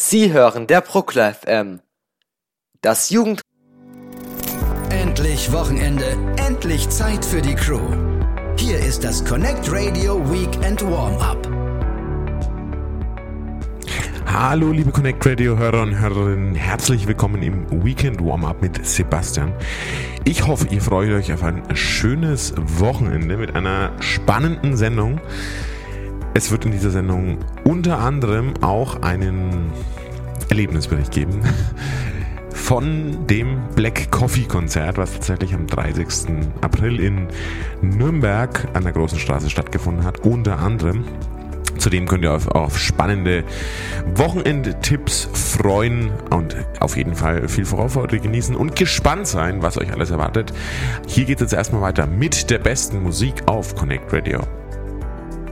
Sie hören der Bruckler FM. Das Jugend... Endlich Wochenende, endlich Zeit für die Crew. Hier ist das Connect Radio Weekend Warm-Up. Hallo liebe Connect Radio Hörer und Hörerinnen, herzlich willkommen im Weekend Warm-Up mit Sebastian. Ich hoffe, ihr freut euch auf ein schönes Wochenende mit einer spannenden Sendung. Es wird in dieser Sendung unter anderem auch einen Erlebnisbericht geben von dem Black Coffee Konzert, was tatsächlich am 30. April in Nürnberg an der Großen Straße stattgefunden hat, unter anderem. Zudem könnt ihr auf spannende Wochenendtipps freuen und auf jeden Fall viel Vorfreude genießen und gespannt sein, was euch alles erwartet. Hier geht es jetzt erstmal weiter mit der besten Musik auf Connect Radio.